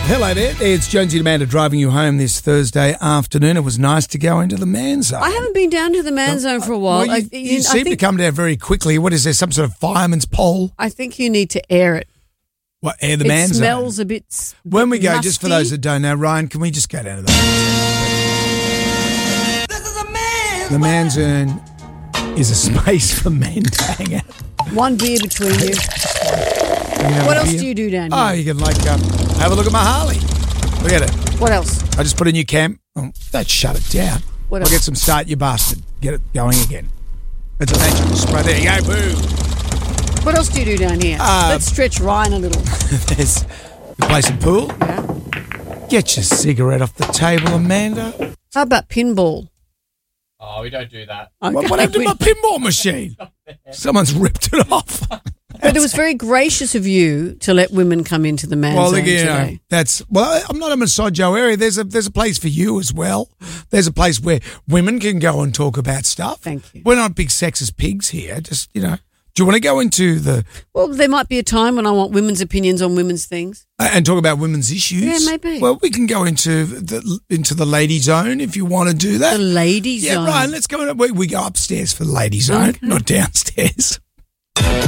Hello there, it's Jonesy and Amanda driving you home this Thursday afternoon. It was nice to go into the man zone. I haven't been down to the man zone for a while. Well, you seem to come down very quickly. What is there, some sort of fireman's pole? I think you need to air it. What, air the man zone? It smells a bit When we go, musty. just for those that don't know, Ryan, can we just go down to the man zone is a space for men to hang out. One beer between you. What else do you do down here? Oh, you can have a look at my Harley. Look at it. What else? I just put a new cam. Oh, don't shut it down. What I'll else? get some start, you bastard. Get it going again. It's a natural spray. There you go, boo. What else do you do down here? Let's stretch Ryan a little. There's you play some pool. Yeah. Get your cigarette off the table, Amanda. How about pinball? Oh, we don't do that. Okay. What happened to my pinball machine? Someone's ripped it off. But it was very gracious of you to let women come into the man zone today. I'm not a misogyno area. There's a place for you as well. There's a place where women can go and talk about stuff. Thank you. We're not big sexist pigs here. Just, do you want to go into the... Well, there might be a time when I want women's opinions on women's things. And talk about women's issues? Yeah, maybe. Well, we can go into the lady zone if you want to do that. The lady zone. Yeah, Ryan, let's go. We go upstairs for the lady zone, not downstairs.